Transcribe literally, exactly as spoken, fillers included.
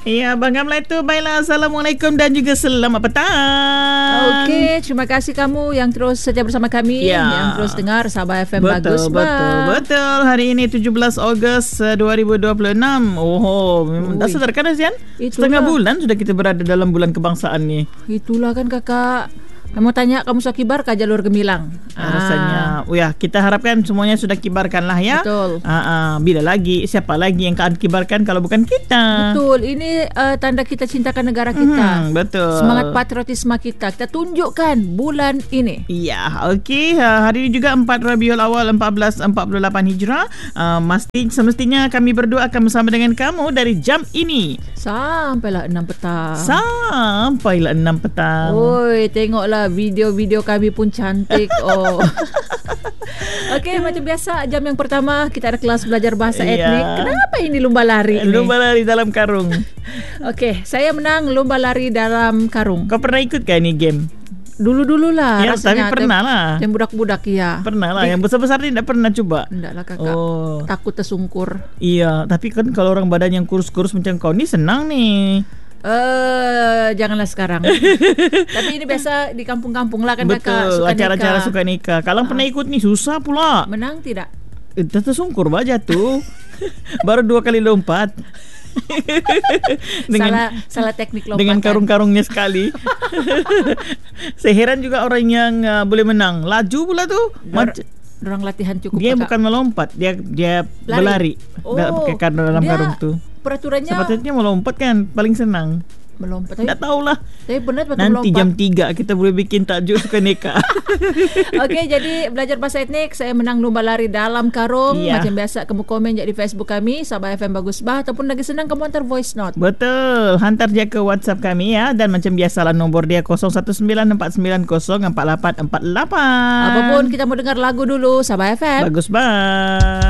Ya, Abang Gamla itu. Baiklah, Assalamualaikum dan juga selamat petang. Okey, terima kasih kamu yang terus setia bersama kami, ya. yang terus dengar Sabah F M. Betul, Bagus, betul, bah. betul. Hari ini tujuh belas Ogos dua ribu dua puluh enam. Oh, memang dah sedarkan Azian? Setengah bulan sudah kita berada dalam bulan kebangsaan ni. Itulah kan kakak. Kamu tanya, kamu sudah kibar ke jalur gemilang? Ah. Rasanya, oh ya, kita harapkan semuanya sudah kibarkan lah ya. Betul. Ah, ah, bila lagi, siapa lagi yang akan kibarkan kalau bukan kita? Betul, ini uh, tanda kita cintakan negara kita. Hmm, betul. Semangat patriotisme kita, kita tunjukkan bulan ini. Ya, okey. Uh, hari ini juga empat Rabiul Awal empat belas empat puluh lapan Hijrah. Uh, mesti, semestinya kami berdua akan bersama dengan kamu dari jam ini sampailah enam petang. Sampailah enam petang. Oi, tengoklah video-video kami pun cantik. Oh. Okey, macam biasa jam yang pertama kita ada kelas belajar bahasa yeah. etnik. Kenapa ini lumba lari ini? Lumba lari dalam karung. Okey, saya menang lumba lari dalam karung. Kau pernah ikut ke ini game? Dulu-dulu lah ya, rasanya. Tapi pernah lah. Yang budak-budak ya. Pernah lah. Yang besar-besar ni tak pernah coba. Tidak lah kakak. Oh. Takut tersungkur. Iya, tapi kan kalau orang badan yang kurus-kurus macam kau ni senang nih. Eh, uh, janganlah sekarang. Tapi ini biasa di kampung-kampung lah kan. Betul, kakak. Suka acara-acara nikah. suka nikah. Kalau uh. pernah ikut ni susah pula. Menang tidak? Eh, tersungkur baja tuh. Baru dua kali lompat. dengan, salah salah teknik lompatan. Dengan karung-karungnya sekali. Saya heran juga orang yang uh, boleh menang. Laju pula tuh. Dor- Dorang latihan cukup. Dia kakak. bukan melompat, dia dia Lari. berlari. Oh, pakai karung dalam karung tuh. Peraturannya sepatutnya melompat kan paling senang. Melompat. Tak tahulah. Tapi benar betul nanti melompat. jam tiga kita boleh bikin tajuk suka nikah. Okey, jadi belajar bahasa etnik, saya menang lumba lari dalam karung. Ya. Macam biasa kamu komen je di Facebook kami Sabah F M Bagus Bah, ataupun lagi senang kamu hantar voice note. Betul, hantar dia ke WhatsApp kami ya. Dan macam biasalah nombor dia kosong satu sembilan empat sembilan kosong empat lapan empat lapan. Apapun kita mau dengar lagu dulu Sabah F M. Bagus Bah.